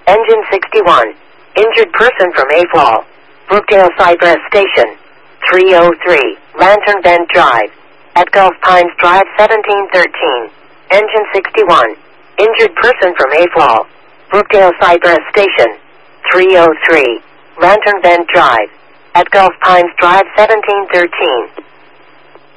Engine 61. Injured person from AFOL. Brookdale Cypress Station. 303. Lantern Bend Drive. At Gulf Pines Drive 1713. Engine 61. Injured person from AFOL. Brookdale Cypress Station. 303. Lantern Bend Drive. At Gulf Pines Drive 1713.